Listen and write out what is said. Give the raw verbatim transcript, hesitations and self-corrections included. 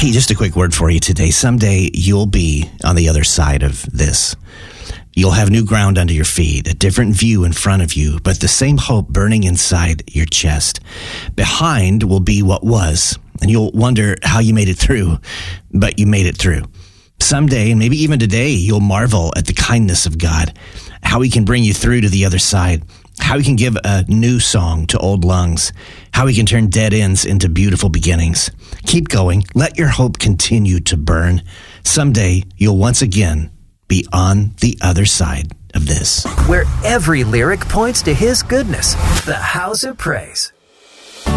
Hey, just a quick word for you today. Someday you'll be on the other side of this. You'll have new ground under your feet, a different view in front of you, but the same hope burning inside your chest. Behind will be what was, and you'll wonder how you made it through, but you made it through. Someday, and maybe even today, you'll marvel at the kindness of God, how he can bring you through to the other side, how he can give a new song to old lungs, how he can turn dead ends into beautiful beginnings. Keep going. Let your hope continue to burn. Someday, you'll once again be on the other side of this. Where every lyric points to his goodness. The House of Praise.